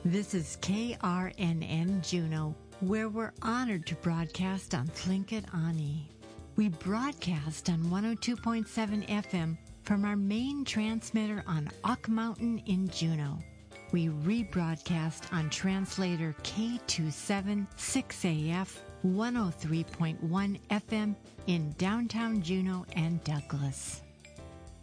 This is KRNN Juneau, where we're honored to broadcast on Tlingit Ani. We broadcast on 102.7 FM from our main transmitter on Ock Mountain in Juneau. We rebroadcast on translator K276AF 103.1 FM in downtown Juneau and Douglas.